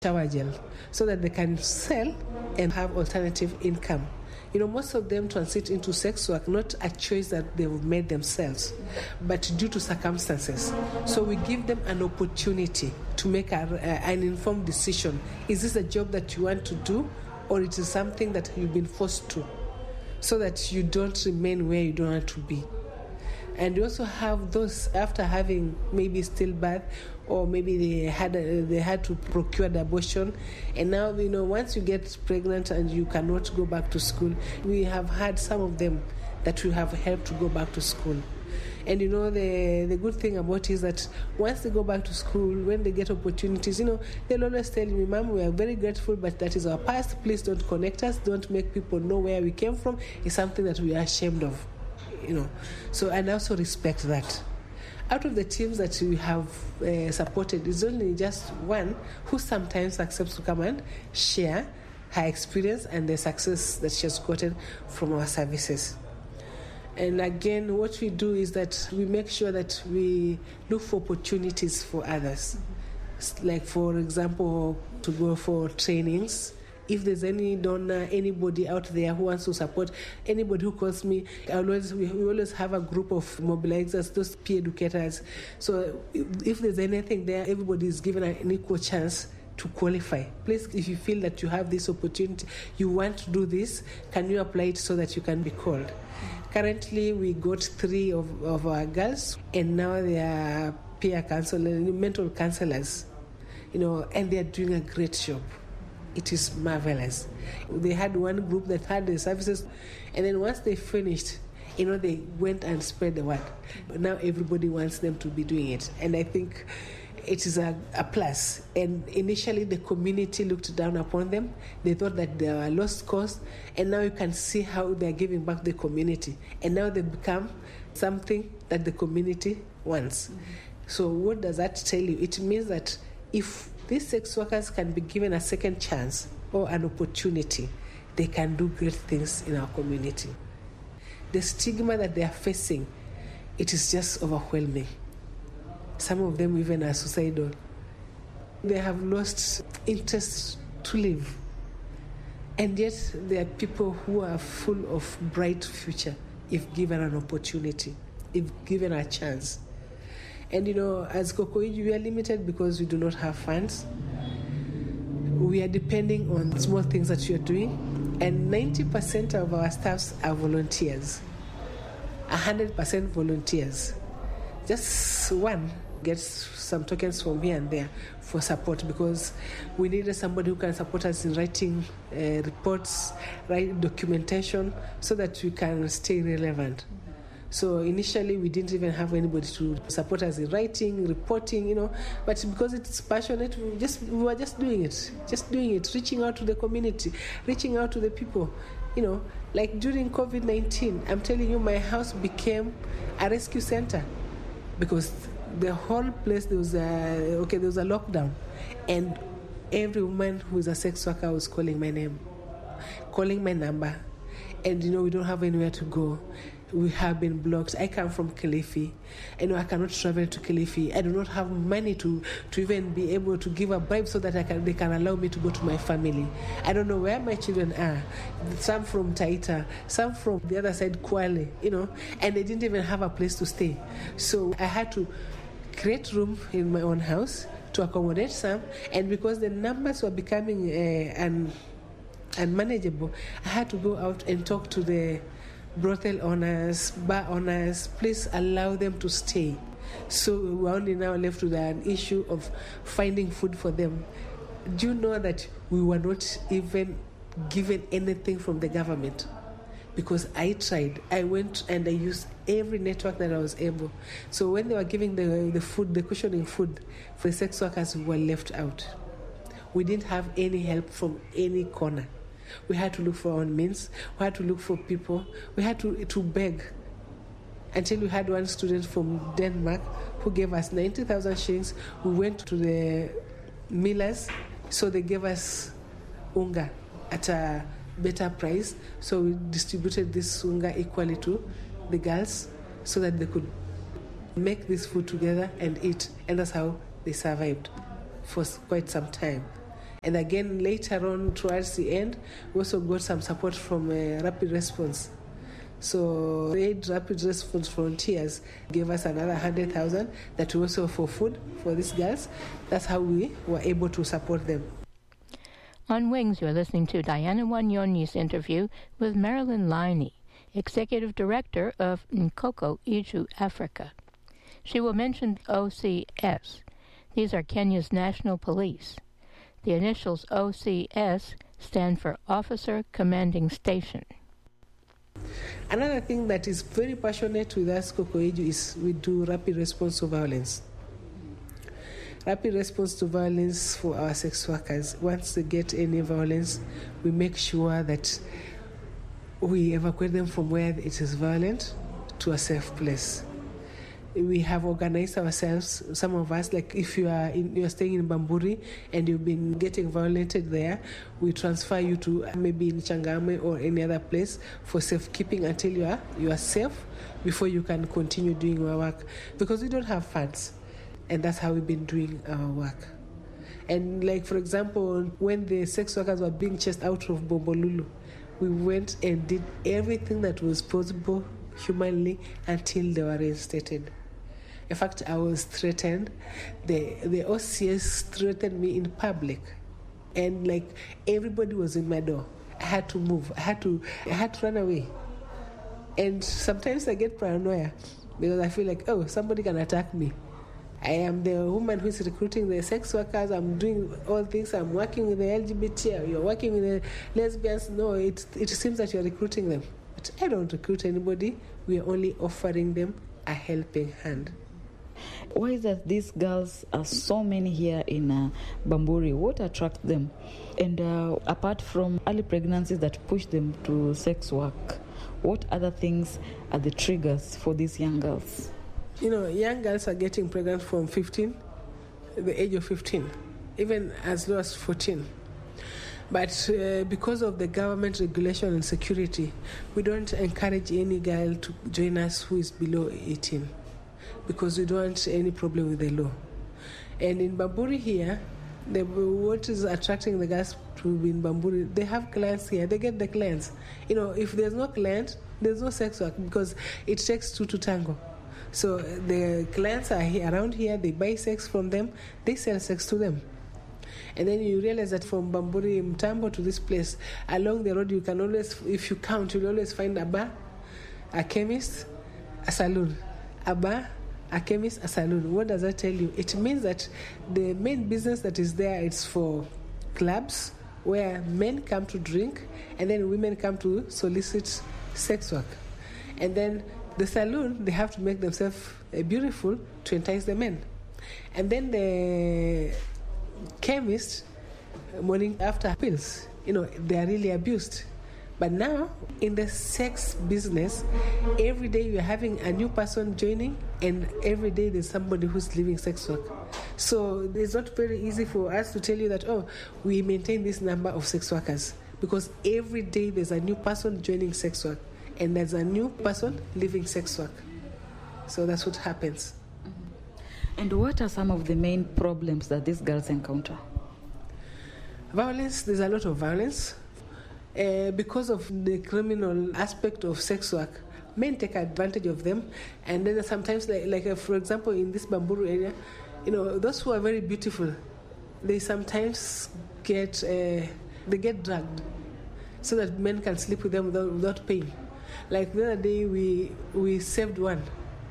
shower gel so that they can sell and have alternative income. Most of them transit into sex work, not a choice that they've made themselves, but due to circumstances. So we give them an opportunity to make an informed decision. Is this a job that you want to do, or it is something that you've been forced to, so that you don't remain where you don't want to be? And we also have those after having maybe stillbirth, or maybe they had to procure the abortion, and now once you get pregnant and you cannot go back to school, we have had some of them that we have helped to go back to school. And the good thing about it is that once they go back to school, when they get opportunities, they'll always tell me, Mom, we are very grateful, but that is our past. Please don't connect us. Don't make people know where we came from. It's something that we are ashamed of. So, and I also respect that. Out of the teams that we have supported, it's only just one who sometimes accepts to come and share her experience and the success that she has gotten from our services. And again, what we do is that we make sure that we look for opportunities for others. Like, for example, to go for trainings. If there's any donor, anybody out there who wants to support, anybody who calls me, we always have a group of mobilizers, those peer educators. So if there's anything there, everybody is given an equal chance to qualify. Please, if you feel that you have this opportunity, you want to do this, can you apply it so that you can be called? Currently, we got 3 of our girls, and now they are peer counselors, mental counselors, and they are doing a great job. It is marvelous. They had one group that had the services, and then once they finished, they went and spread the word. Now everybody wants them to be doing it, and I think it is a plus. And initially the community looked down upon them. They thought that they were a lost cause, and now you can see how they're giving back the community, and now they become something that the community wants. Mm-hmm. So what does that tell you? It means that if these sex workers can be given a second chance or an opportunity, they can do great things in our community. The stigma that they are facing, it is just overwhelming. Some of them even are suicidal. They have lost interest to live. And yet there are people who are full of bright future if given an opportunity, if given a chance. And as Kokoiji, we are limited because we do not have funds. We are depending on small things that you are doing. And 90% of our staffs are volunteers. 100% volunteers. Just one gets some tokens from here and there for support, because we needed somebody who can support us in writing reports, write documentation, so that we can stay relevant. So initially we didn't even have anybody to support us in writing, reporting, but because it's passionate, we were just doing it, reaching out to the community, reaching out to the people, like during COVID-19, I'm telling you, my house became a rescue center, because the whole place, there was a lockdown, and every woman who is a sex worker was calling my name, calling my number, and we don't have anywhere to go. We have been blocked. I come from Kilifi. I cannot travel to Kilifi. I do not have money to even be able to give a bribe so that they can allow me to go to my family. I don't know where my children are. Some from Taita, some from the other side, Kwale, and they didn't even have a place to stay. So I had to create room in my own house to accommodate some, and because the numbers were becoming unmanageable, I had to go out and talk to the brothel owners, bar owners. Please allow them to stay. So we're only now left with an issue of finding food for them. Do you know that we were not even given anything from the government? Because I tried. I went and I used every network that I was able. So when they were giving the food, the cushioning food for the sex workers, we were left out. We didn't have any help from any corner. We had to look for our own means. We had to look for people. We had to beg, until we had one student from Denmark who gave us 90,000 shillings. We went to the millers, so they gave us unga at a better price. So we distributed this unga equally to the girls so that they could make this food together and eat. And that's how they survived for quite some time. And again, later on, towards the end, we also got some support from Rapid Response. So Aid Rapid Response Volunteers gave us another 100,000 that we also for food for these girls. That's how we were able to support them. On Wings, you're listening to Diana Wanyonyi's interview with Marilyn Liney, Executive Director of Nkoko Iju Africa. She will mention OCS. These are Kenya's National Police. The initials OCS stand for Officer Commanding Station. Another thing that is very passionate with us, Nkoko Iju, is we do rapid response to violence. Rapid response to violence for our sex workers. Once they get any violence, we make sure that we evacuate them from where it is violent to a safe place. We have organized ourselves, some of us, like if you're staying in Bamburi and you've been getting violated there, we transfer you to maybe in Changame or any other place for safekeeping until you are safe before you can continue doing your work. Because we don't have funds. And that's how we've been doing our work. And like, for example, when the sex workers were being chased out of Bombolulu, we went and did everything that was possible humanly until they were reinstated. In fact, I was threatened. The OCS threatened me in public. And like, everybody was in my door. I had to move. I had to run away. And sometimes I get paranoia because I feel like, oh, somebody can attack me. I am the woman who is recruiting the sex workers. I'm doing all things. I'm working with the LGBT. You're working with the lesbians. No, it seems that you're recruiting them. But I don't recruit anybody. We are only offering them a helping hand. Why is that these girls are so many here in Bamburi? What attracts them? And apart from early pregnancies that push them to sex work, what other things are the triggers for these young girls? You know, young girls are getting pregnant from the age of 15, even as low as 14. But because of the government regulation and security, we don't encourage any girl to join us who is below 18 because we don't want any problem with the law. And in Bamburi here, what is attracting the girls to be in Bamburi, they have clients here, they get the clients. You know, if there's no client, there's no sex work because it takes two to tango. So the clients are here, around here, they buy sex from them, they sell sex to them. And then you realize that from Bamburi, Mtambo to this place, along the road you can always, if you count, you'll always find a bar, a chemist, a saloon. A bar, a chemist, a saloon. What does that tell you? It means that the main business that is there is for clubs where men come to drink and then women come to solicit sex work. And then the saloon, they have to make themselves beautiful to entice the men. And then the chemist, morning after pills, you know, they are really abused. But now, in the sex business, every day you're having a new person joining, and every day there's somebody who's leaving sex work. So it's not very easy for us to tell you that, oh, we maintain this number of sex workers, because every day there's a new person joining sex work. And there's a new person leaving sex work. So that's what happens. And what are some of the main problems that these girls encounter? Violence, there's a lot of violence. Because of the criminal aspect of sex work, men take advantage of them. And then sometimes, like for example, in this Bamburu area, you know, those who are very beautiful, they sometimes get drugged so that men can sleep with them without paying. Like the other day, we saved one.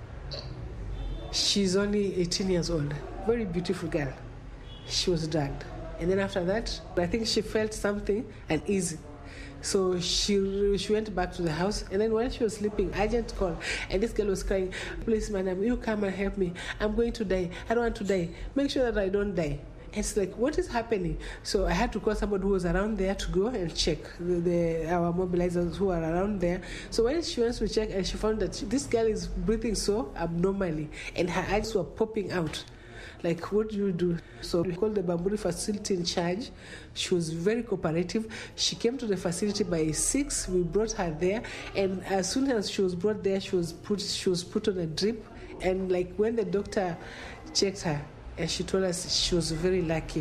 She's only 18 years old. Very beautiful girl. She was drugged. And then after that, I think she felt something uneasy. So she went back to the house. And then when she was sleeping, agent called. And this girl was crying, "Please, madam, you come and help me. I'm going to die. I don't want to die. Make sure that I don't die." It's like, what is happening? So I had to call somebody who was around there to go and check our mobilizers who are around there. So when she went to check, and she found that this girl is breathing so abnormally, and her eyes were popping out. Like, what do you do? So we called the Bamburi facility in charge. She was very cooperative. She came to the facility by 6. We brought her there, and as soon as she was brought there, she was put on a drip. And like when the doctor checked her, and she told us she was very lucky.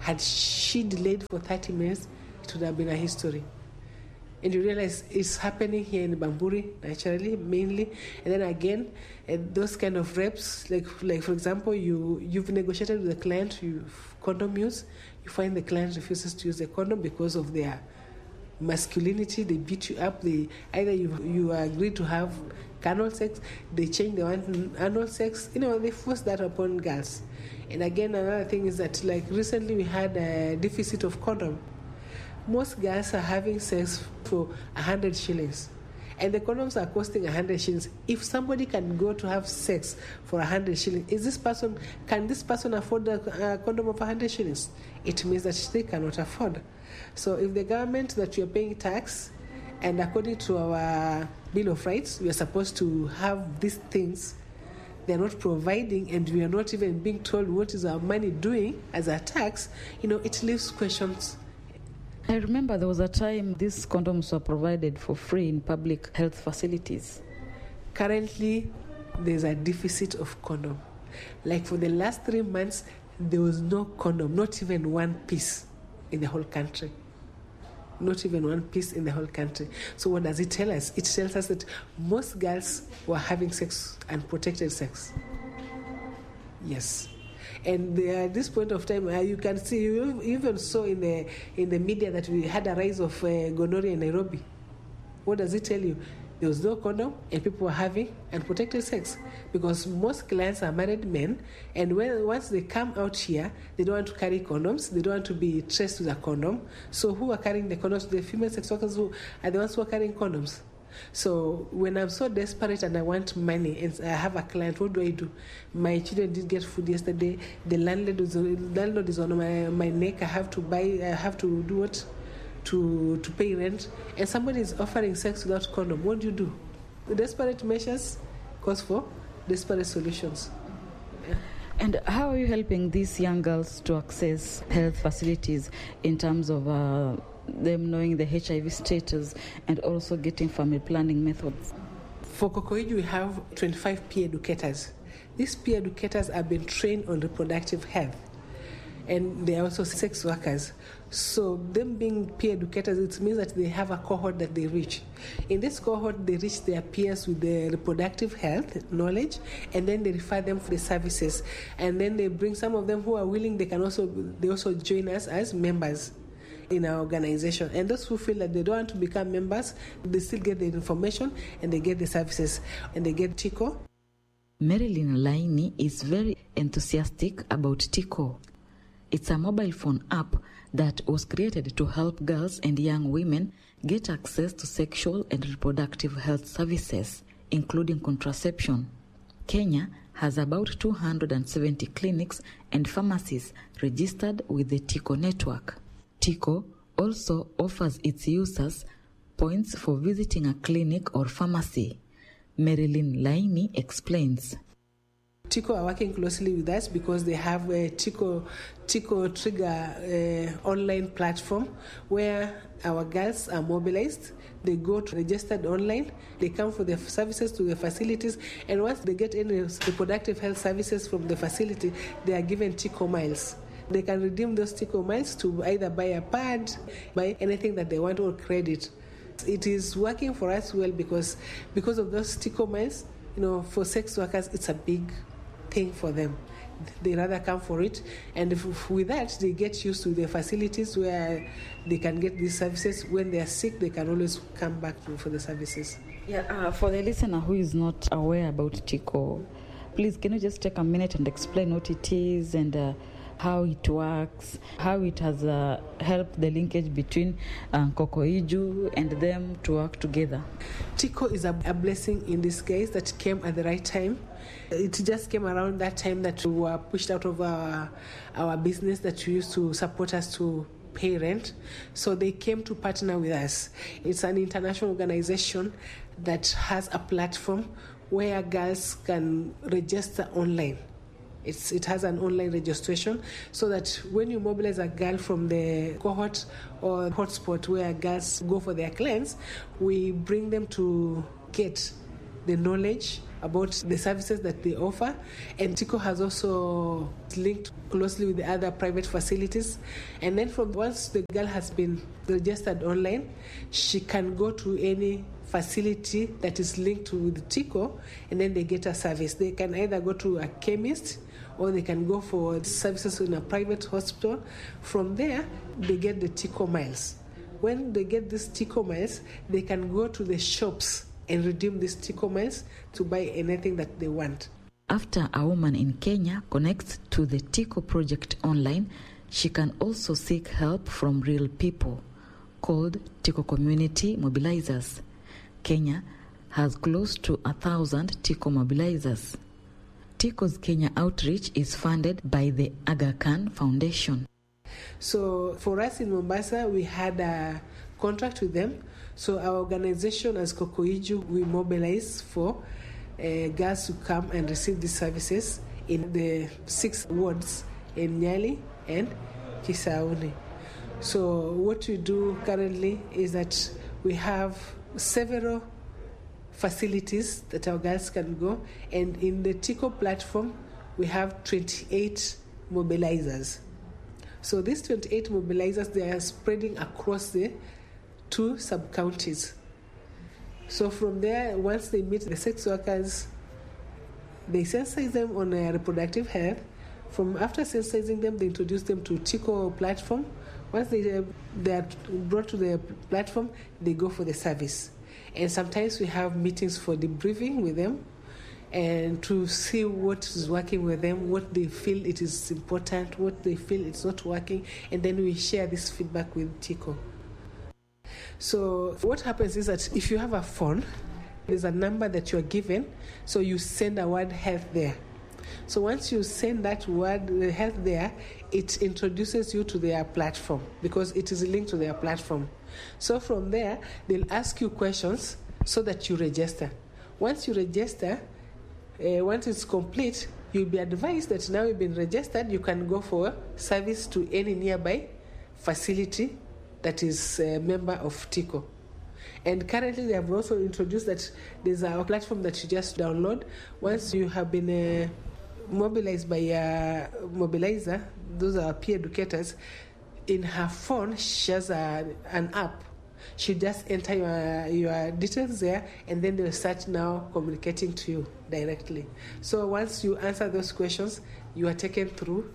Had she delayed for 30 minutes, it would have been a history. And you realize it's happening here in Bamburi, naturally, mainly. And then again, those kind of reps, like for example, you've negotiated with the client, condom use, you find the client refuses to use the condom because of their masculinity, they beat you up, either you agree to have carnal sex, they change the one anal sex, they force that upon girls. And again, another thing is that, like, recently we had a deficit of condom. Most girls are having sex for 100 shillings. And the condoms are costing 100 shillings. If somebody can go to have sex for 100 shillings, can this person afford a condom of 100 shillings? It means that they cannot afford. So if the government that we are paying tax, and according to our Bill of Rights, we are supposed to have these things, they are not providing, and we are not even being told what is our money doing as a tax, it leaves questions. I remember there was a time these condoms were provided for free in public health facilities. Currently, there's a deficit of condom. Like for the last 3 months, there was no condom, not even one piece in the whole country. Not even one piece in the whole country. So what does it tell us? It tells us that most girls were having sex, unprotected sex. Yes. And at this point of time, you can see, you even saw in the media that we had a rise of gonorrhea in Nairobi. What does it tell you? There was no condom, and people were having unprotected sex, because most clients are married men, and once they come out here, they don't want to carry condoms, they don't want to be traced with a condom. So who are carrying the condoms? The female sex workers who are the ones who are carrying condoms. So when I'm so desperate and I want money and I have a client, what do? My children didn't get food yesterday. The landlord is on my neck. I have to do what? To pay rent. And somebody is offering sex without condom. What do? The desperate measures cause for desperate solutions. Yeah. And how are you helping these young girls to access health facilities in terms of them knowing the HIV status and also getting family planning methods? For Kokoiju, we have 25 peer educators. These peer educators have been trained on reproductive health, and they are also sex workers. So them being peer educators, it means that they have a cohort that they reach. In this cohort, they reach their peers with the reproductive health knowledge, and then they refer them for the services. And then they bring some of them who are willing, they also join us as members in our organization. And those who feel that they don't want to become members, they still get the information and they get the services and they get TICO. Marilyn Laini is very enthusiastic about TICO. It's a mobile phone app that was created to help girls and young women get access to sexual and reproductive health services, including contraception. Kenya has about 270 clinics and pharmacies registered with the TICO network. TICO also offers its users points for visiting a clinic or pharmacy. Marilyn Laini explains. TICO are working closely with us because they have a TICO Trigger online platform where our girls are mobilized. They go to registered online, they come for the services to the facilities, and once they get any reproductive health services from the facility, they are given TICO miles. They can redeem those TICO miles to either buy a pad, buy anything that they want, or credit. It is working for us well because of those TICO miles. For sex workers, it's a big thing for them. They rather come for it, and with that, they get used to the facilities where they can get these services. When they are sick, they can always come back for the services. Yeah. For the listener who is not aware about TICO, please, can you just take a minute and explain what it is and how it works, how it has helped the linkage between Kokoiju and them to work together? TICO is a blessing in disguise that came at the right time. It just came around that time that we were pushed out of our business that we used to support us to pay rent. So they came to partner with us. It's an international organization that has a platform where girls can register online. It has an online registration so that when you mobilize a girl from the cohort or hotspot where girls go for their clients, we bring them to get the knowledge about the services that they offer. And TICO has also linked closely with the other private facilities. And then from once the girl has been registered online, she can go to any facility that is linked with TICO, and then they get a service. They can either go to a chemist or they can go for services in a private hospital. From there, they get the TICO miles. When they get these TICO miles, they can go to the shops and redeem these TICO miles to buy anything that they want. After a woman in Kenya connects to the TICO project online, she can also seek help from real people called TICO Community Mobilizers. Kenya has close to 1,000 TICO mobilizers. TICO's Kenya outreach is funded by the Aga Khan Foundation. So for us in Mombasa, we had a contract with them. So our organization as Kokoiju, we mobilize for girls to come and receive these services in the 6 wards in Nyali and Kisauni. So what we do currently is that we have several facilities that our girls can go, and in the TICO platform we have 28 mobilizers. So these 28 mobilizers, they are spreading across the 2 sub-counties. So from there, once they meet the sex workers, they sensitize them on reproductive health. From after sensitizing them, they introduce them to TICO platform. Once they are brought to the platform, they go for the service. And sometimes we have meetings for debriefing with them and to see what is working with them, what they feel it is important, what they feel it's not working, and then we share this feedback with TICO. So what happens is that if you have a phone, there's a number that you are given, so you send a word health there. So once you send that word health there, it introduces you to their platform because it is linked to their platform. So from there, they'll ask you questions so that you register. Once you register, once it's complete, you'll be advised that now you've been registered, you can go for service to any nearby facility that is a member of TICO. And currently they have also introduced that there's a platform that you just download. Once you have been mobilized by a mobilizer, those are peer educators, in her phone she has an app. She just enter your details there, and then they'll start now communicating to you directly. So once you answer those questions, you are taken through,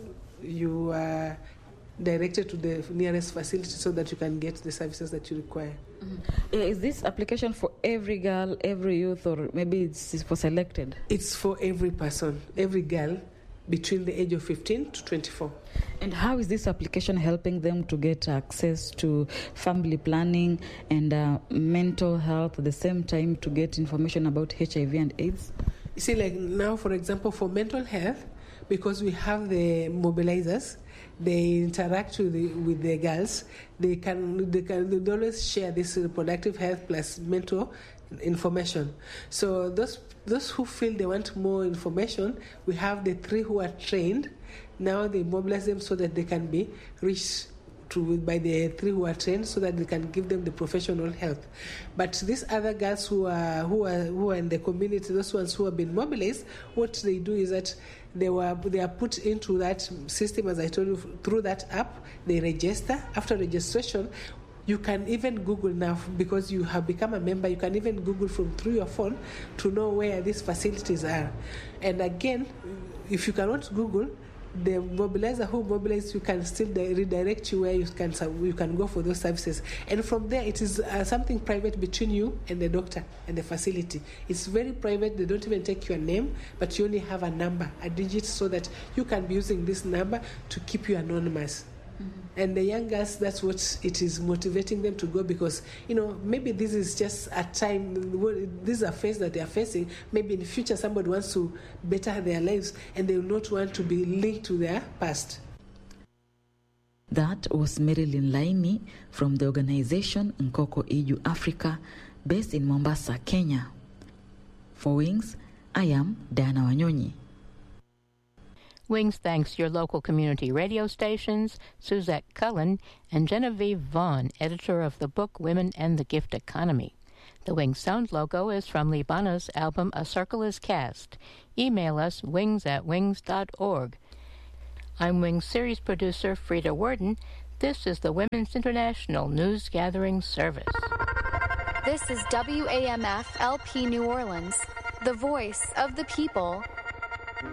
you are directed to the nearest facility so that you can get the services that you require. Mm-hmm. Is this application for every girl, every youth, or maybe it's for selected? It's for every person, every girl between the age of 15 to 24. And how is this application helping them to get access to family planning and mental health at the same time to get information about HIV and AIDS? You see, like now, for example, for mental health, because we have the mobilizers, they interact with the girls. They always share this reproductive health plus mental information. So those who feel they want more information, we have the 3 who are trained. Now they mobilize them so that they can be reached by the 3 who are trained, so that they can give them the professional help. But these other girls who are in the community, those ones who have been mobilized, what they do is that they are put into that system, as I told you, through that app. They register. After registration, you can even Google now, because you have become a member. You can even Google through your phone to know where these facilities are. And again, if you cannot Google, the mobilizer who mobilizes you can still redirect you where you can go for those services. And from there, it is something private between you and the doctor and the facility. It's very private. They don't even take your name, but you only have a number, a digit, so that you can be using this number to keep you anonymous. Mm-hmm. And the young girls, that's what it is motivating them to go, because, maybe this is just a time, this is a phase that they are facing. Maybe in the future somebody wants to better their lives and they will not want to be linked to their past. That was Marilyn Laini from the organization Kokoiju Africa, based in Mombasa, Kenya. For Wings, I am Diana Wanyonyi. Wings thanks your local community radio stations, Suzette Cullen and Genevieve Vaughn, editor of the book Women and the Gift Economy. The The Wings Sound logo is from Libana's album A Circle is Cast. Email us wings@wings.org. I'm Wings series producer Frida Worden. This is the Women's International News Gathering Service. This is WAMF LP New Orleans, the voice of the people.